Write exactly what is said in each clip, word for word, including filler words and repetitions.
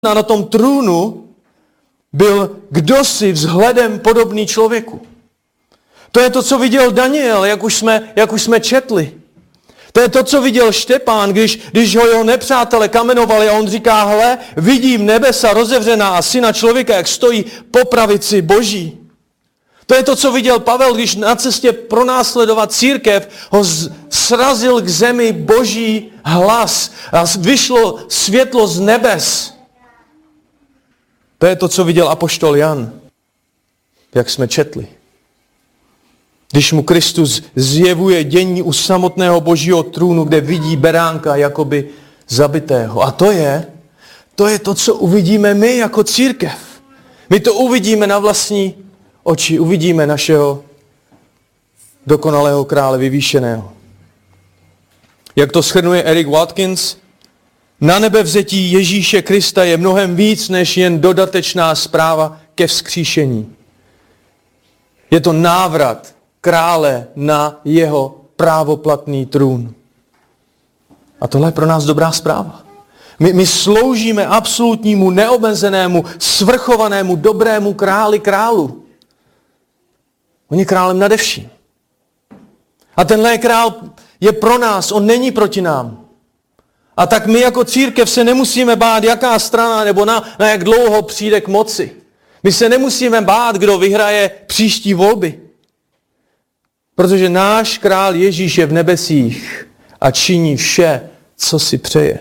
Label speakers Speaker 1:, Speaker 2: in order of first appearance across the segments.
Speaker 1: na tom trůnu byl kdosi vzhledem podobný člověku. To je to, co viděl Daniel, jak už jsme, jak už jsme četli. To je to, co viděl Štěpán, když, když ho jeho nepřátelé kamenovali a on říká, hle, vidím nebesa rozevřená a syna člověka, jak stojí po pravici Boží. To je to, co viděl Pavel, když na cestě pronásledovat církev ho srazil k zemi Boží hlas a vyšlo světlo z nebes. To je to, co viděl apoštol Jan, jak jsme četli. Když mu Kristus zjevuje dění u samotného Božího trůnu, kde vidí beránka jakoby zabitého. A to je, to je to, co uvidíme my jako církev. My to uvidíme na vlastní oči, uvidíme našeho dokonalého krále vyvýšeného. Jak to shrnuje Eric Watkins, na nebevzetí Ježíše Krista je mnohem víc než jen dodatečná zpráva ke vzkříšení. Je to návrat krále na jeho právoplatný trůn. A tohle je pro nás dobrá zpráva. My, my sloužíme absolutnímu, neomezenému, svrchovanému, dobrému králi králu. On je králem nade vším. A tenhle král je pro nás, on není proti nám. A tak my jako církev se nemusíme bát, jaká strana nebo na, na jak dlouho přijde k moci. My se nemusíme bát, kdo vyhraje příští volby. Protože náš král Ježíš je v nebesích a činí vše, co si přeje.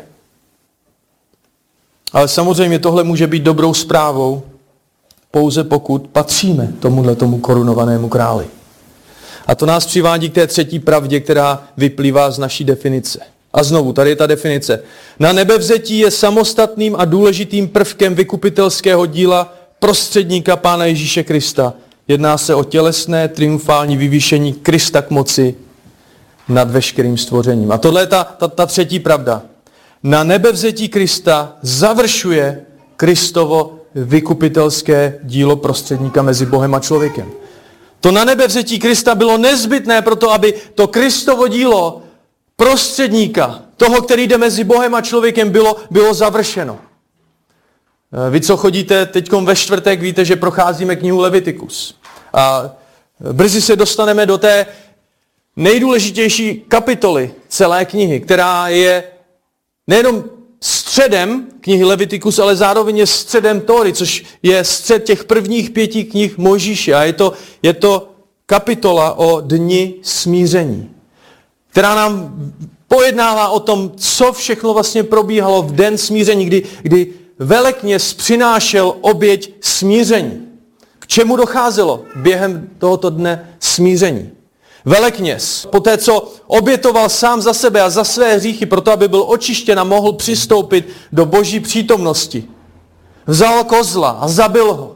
Speaker 1: Ale samozřejmě tohle může být dobrou zprávou, pouze pokud patříme tomuhle tomu korunovanému králi. A to nás přivádí k té třetí pravdě, která vyplývá z naší definice. A znovu, tady je ta definice. Na nebevzetí je samostatným a důležitým prvkem vykupitelského díla prostředníka Pána Ježíše Krista. Jedná se o tělesné, triumfální vyvýšení Krista k moci nad veškerým stvořením. A tohle je ta, ta, ta třetí pravda. Na nebevzetí Krista završuje Kristovo vykupitelské dílo prostředníka mezi Bohem a člověkem. To na nebevzetí Krista bylo nezbytné proto, aby to Kristovo dílo prostředníka, toho, který jde mezi Bohem a člověkem, bylo, bylo završeno. Vy, co chodíte teďkom ve čtvrtek, víte, že procházíme knihu Levitikus. A brzy se dostaneme do té nejdůležitější kapitoly celé knihy, která je nejenom středem knihy Levitikus, ale zároveň je středem Tóry, což je střed těch prvních pěti knih Mojžíše. A je to, je to kapitola o dni smíření, která nám pojednává o tom, co všechno vlastně probíhalo v den smíření, kdy, kdy velekněz přinášel oběť smíření. K čemu docházelo během tohoto dne smíření? Velekněz, poté co obětoval sám za sebe a za své hříchy, proto aby byl očištěn a mohl přistoupit do Boží přítomnosti, vzal kozla a zabil ho.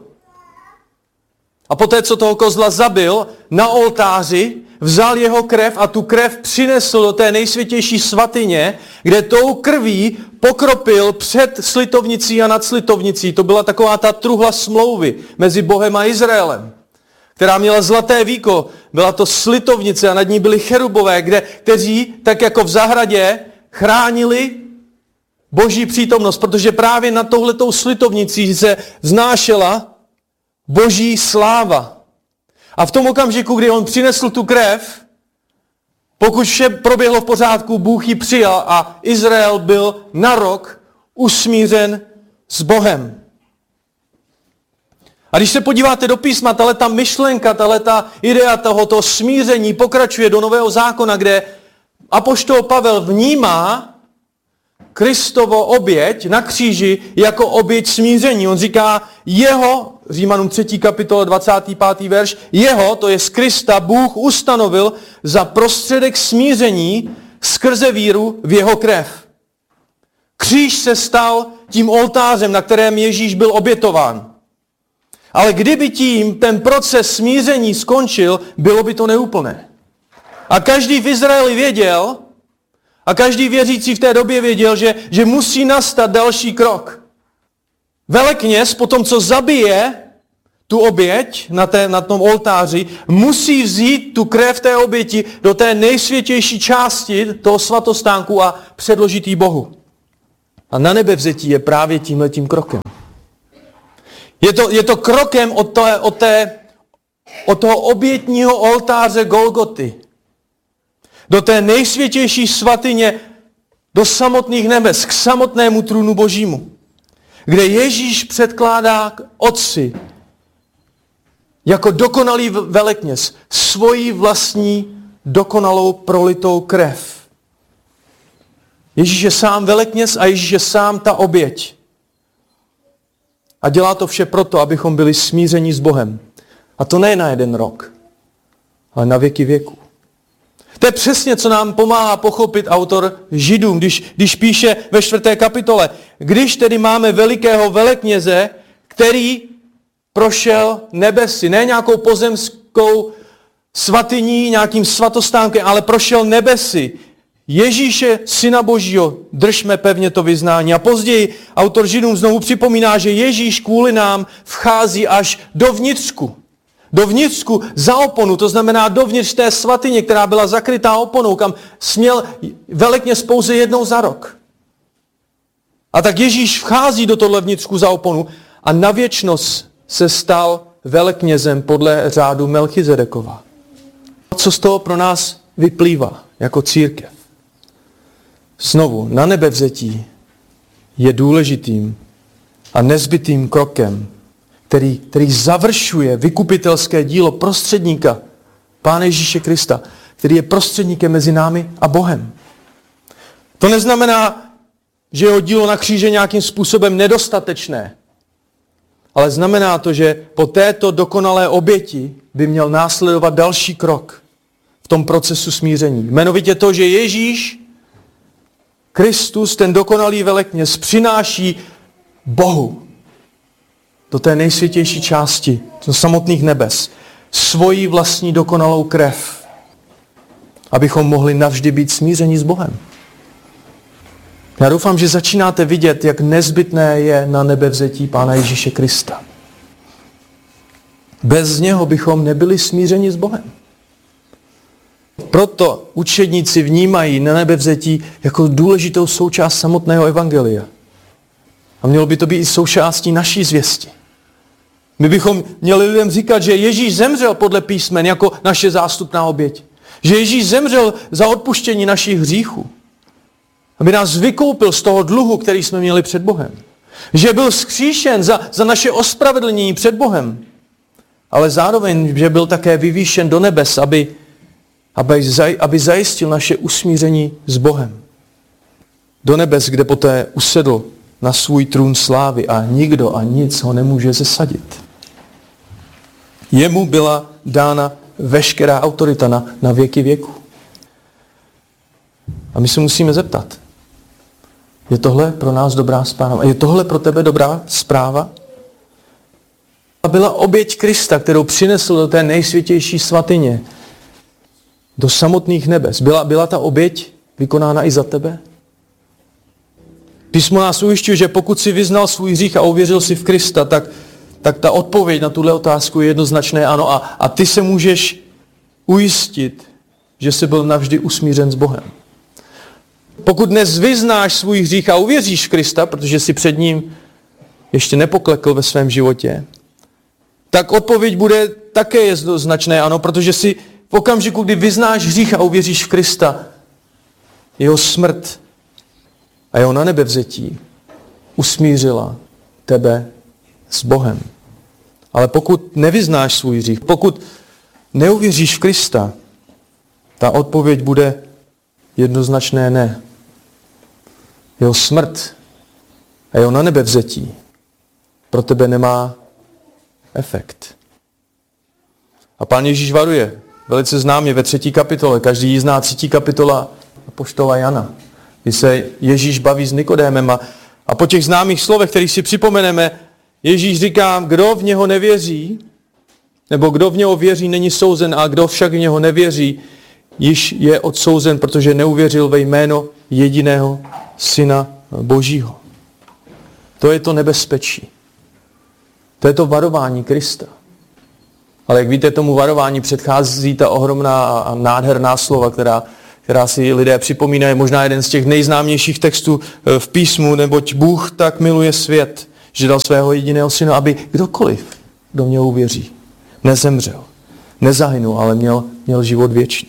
Speaker 1: A poté, co toho kozla zabil, na oltáři vzal jeho krev a tu krev přinesl do té nejsvětější svatyně, kde tou krví pokropil před slitovnicí a nad slitovnicí. To byla taková ta truhla smlouvy mezi Bohem a Izraelem, která měla zlaté víko. Byla to slitovnice a nad ní byli cherubové, kde, kteří, tak jako v zahradě, chránili Boží přítomnost, protože právě nad touhletou slitovnicí se vznášela Boží sláva. A v tom okamžiku, kdy on přinesl tu krev, pokud vše proběhlo v pořádku, Bůh ji přijal a Izrael byl na rok usmířen s Bohem. A když se podíváte do písma, tahleta myšlenka, tahleta idea tohoto smíření pokračuje do Nového zákona, kde apoštol Pavel vnímá Kristovo oběť na kříži jako oběť smíření. On říká, jeho, Římanům třetí kapitola dvacátý pátý verš, jeho, to je z Krista, Bůh ustanovil za prostředek smíření skrze víru v jeho krev. Kříž se stal tím oltářem, na kterém Ježíš byl obětován. Ale kdyby tím ten proces smíření skončil, bylo by to neúplné. A každý v Izraeli věděl, a každý věřící v té době věděl, že, že musí nastat další krok. Velekněz po tom, co zabije tu oběť na, té, na tom oltáři, musí vzít tu krev té oběti do té nejsvětější části toho svatostánku a předložit ji Bohu. A na nebevzetí je právě tímhletím krokem. Je to, je to krokem od, té, od, té, od toho obětního oltáře Golgoty do té nejsvětější svatyně, do samotných nebes, k samotnému trůnu Božímu, kde Ježíš předkládá k Otci jako dokonalý velekněz svoji vlastní dokonalou prolitou krev. Ježíš je sám velekněz a Ježíš je sám ta oběť. A dělá to vše proto, abychom byli smířeni s Bohem. A to ne na jeden rok, ale na věky věku. To je přesně, co nám pomáhá pochopit autor Židům, když, když píše ve čtvrté kapitole. Když tedy máme velikého velekněze, který prošel nebesy, ne nějakou pozemskou svatyní, nějakým svatostánkem, ale prošel nebesy. Ježíše, Syna Božího, držme pevně to vyznání. A později autor Židům znovu připomíná, že Ježíš kvůli nám vchází až do vnitřku. Do vnitřku za oponu, to znamená dovnitř té svatyně, která byla zakrytá oponou, kam směl velekněz pouze jednou za rok. A tak Ježíš vchází do tohle vnitřku za oponu a na věčnost se stal veleknězem podle řádu Melchizedekova. Co z toho pro nás vyplývá jako církev? Znovu, na nebevzetí je důležitým a nezbytým krokem, který, který završuje vykupitelské dílo prostředníka, Pána Ježíše Krista, který je prostředníkem mezi námi a Bohem. To neznamená, že jeho dílo na kříži je nějakým způsobem nedostatečné, ale znamená to, že po této dokonalé oběti by měl následovat další krok v tom procesu smíření. Jmenovitě to, že Ježíš Kristus, ten dokonalý velekněz, přináší Bohu do té nejsvětější části, do samotných nebes, svoji vlastní dokonalou krev, abychom mohli navždy být smířeni s Bohem. Já doufám, že začínáte vidět, jak nezbytné je na nebevzetí Pána Ježíše Krista. Bez něho bychom nebyli smířeni s Bohem. Proto učedníci vnímají na nebevzetí jako důležitou součást samotného evangelia. A mělo by to být i součástí naší zvěsti. My bychom měli lidem říkat, že Ježíš zemřel podle písmen jako naše zástupná oběť. Že Ježíš zemřel za odpuštění našich hříchů. Aby nás vykoupil z toho dluhu, který jsme měli před Bohem. Že byl vzkříšen za, za naše ospravedlnění před Bohem. Ale zároveň, že byl také vyvýšen do nebes, aby, aby, aby zajistil naše usmíření s Bohem. Do nebes, kde poté usedl na svůj trůn slávy a nikdo a nic ho nemůže zesadit. Jemu byla dána veškerá autorita na, na věky věku. A my se musíme zeptat, je tohle pro nás dobrá zpráva? Je tohle pro tebe dobrá zpráva? A byla oběť Krista, kterou přinesl do té nejsvětější svatyně, do samotných nebes. Byla, byla ta oběť vykonána i za tebe? Písmo nás ujišťuje, že pokud si vyznal svůj hřích a uvěřil si v Krista, tak, tak ta odpověď na tuhle otázku je jednoznačné ano. A, a ty se můžeš ujistit, že jsi byl navždy usmířen s Bohem. Pokud dnes vyznáš svůj hřích a uvěříš v Krista, protože jsi před ním ještě nepoklekl ve svém životě, tak odpověď bude také jednoznačné ano, protože si v okamžiku, kdy vyznáš hřích a uvěříš v Krista, jeho smrt a jeho nanebevzetí usmířila tebe s Bohem. Ale pokud nevyznáš svůj hřích, pokud neuvěříš v Krista, ta odpověď bude jednoznačné ne. Jeho smrt a jeho nanebevzetí pro tebe nemá efekt. A Pán Ježíš varuje velice známě ve třetí kapitole. Každý ji zná, třetí kapitola apoštola Jana, kdy se Ježíš baví s Nikodémem a, a po těch známých slovech, kterých si připomeneme, Ježíš říká, kdo v něho nevěří, nebo kdo v něho věří, není souzen, a kdo však v něho nevěří, již je odsouzen, protože neuvěřil ve jméno jediného Syna Božího. To je to nebezpečí. To je to varování Krista. Ale jak víte, tomu varování předchází ta ohromná a nádherná slova, která, která si lidé připomínají, možná jeden z těch nejznámějších textů v písmu, neboť Bůh tak miluje svět, že dal svého jediného syna, aby kdokoliv, kdo v něho uvěří, nezemřel, nezahynul, ale měl, měl život věčný.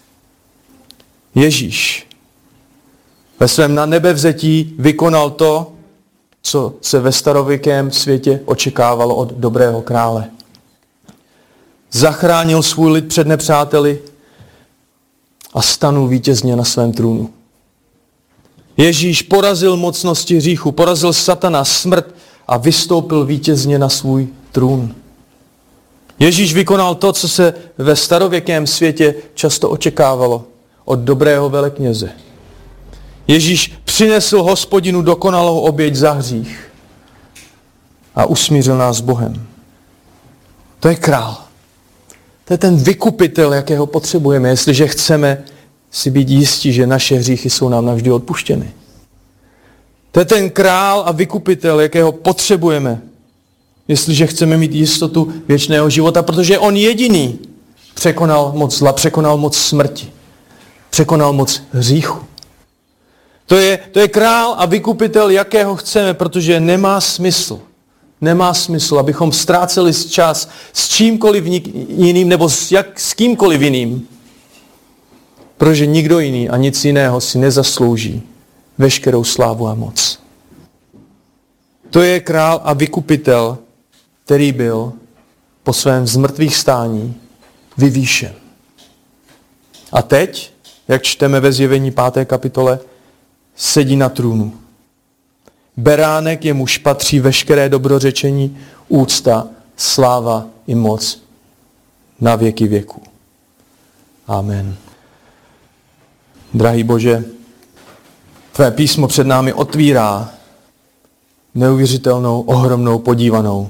Speaker 1: Ježíš ve svém na nebevzetí vykonal to, co se ve starověkém světě očekávalo od dobrého krále. Zachránil svůj lid před nepřáteli a stanul vítězně na svém trůnu. Ježíš porazil mocnosti hříchu, porazil satana, smrt a vystoupil vítězně na svůj trůn. Ježíš vykonal to, co se ve starověkém světě často očekávalo od dobrého velekněze. Ježíš přinesl Hospodinu dokonalou oběť za hřích a usmířil nás s Bohem. To je král. To je ten vykupitel, jakého potřebujeme, jestliže chceme si být jistí, že naše hříchy jsou nám navždy odpuštěny. To je ten král a vykupitel, jakého potřebujeme, jestliže chceme mít jistotu věčného života, protože on jediný překonal moc zla, překonal moc smrti, překonal moc hříchu. To je, to je král a vykupitel, jakého chceme, protože nemá smysl. Nemá smysl, abychom ztráceli čas s čímkoliv jiným nebo s, jak, s kýmkoliv jiným. Protože nikdo jiný a nic jiného si nezaslouží veškerou slávu a moc. To je král a vykupitel, který byl po svém zmrtvých stání vyvýšen. A teď, jak čteme ve Zjevení páté kapitole, sedí na trůnu. Beránek, jemuž patří veškeré dobrořečení, úcta, sláva i moc na věky věků. Amen. Drahý Bože, tvé písmo před námi otvírá neuvěřitelnou, ohromnou podívanou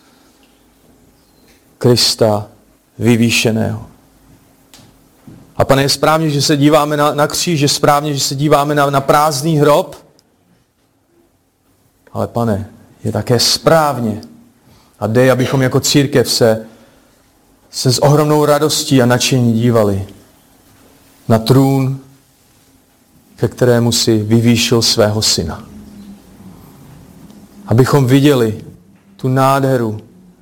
Speaker 1: Krista vyvýšeného. A Pane, je správně, že se díváme na, na kříž, je správně, že se díváme na, na prázdný hrob, ale Pane, je také správně a dej, abychom jako církev se, se s ohromnou radostí a nadšení dívali na trůn, ke kterému si vyvýšil svého syna. Abychom viděli tu nádheru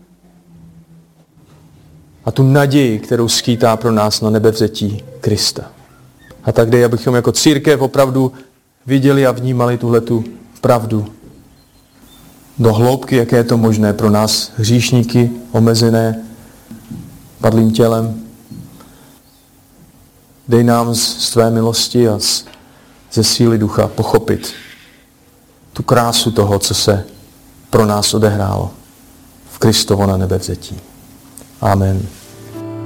Speaker 1: a tu naději, kterou skýtá pro nás na nebevzetí Krista. A tak dej, abychom jako církev opravdu viděli a vnímali tuhletu pravdu do hloubky, jaké je to možné pro nás hříšníky, omezené padlým tělem. Dej nám z tvé milosti a z, ze síly ducha pochopit tu krásu toho, co se pro nás odehrálo v Kristovo na nebevzetí. Amen.